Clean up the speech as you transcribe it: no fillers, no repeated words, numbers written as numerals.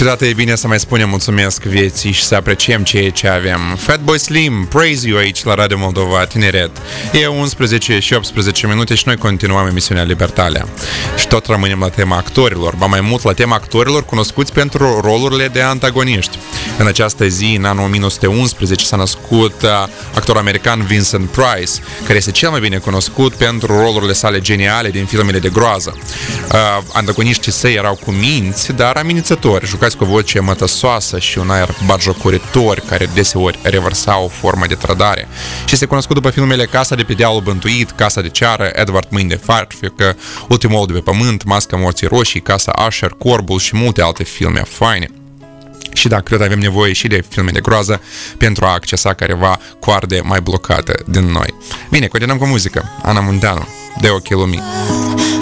Câteodată e bine să mai spunem mulțumesc vieții și să apreciem ceea ce avem. Fatboy Slim, Praise You aici la Radio Moldova, Tineret. E 11 și 18 minute și noi continuăm emisiunea Libertalia. Și tot rămânem la tema actorilor, ba mai mult la tema actorilor cunoscuți pentru rolurile de antagoniști. În această zi, în anul 1911, s-a născut actorul american Vincent Price, care este cel mai bine cunoscut pentru rolurile sale geniale din filmele de groază. Antagoniștii săi erau cu minți, dar amenințători, jucați cu o voce mătăsoasă și un aer batjocoritor, care deseori revărsau o formă de trădare. Și este cunoscut după filmele Casa de pe Dealul Bântuit, Casa de Ceară, Edward Mâini de Farfică, Ultimul Om de pe Pământ, Masca Morții Roșii, Casa Usher, Corbul și multe alte filme faine. Și da, cred că avem nevoie și de filme de groază pentru a accesa careva coarde mai blocate din noi. Bine, continuăm cu muzică. Ana Munteanu, De ochii lumii.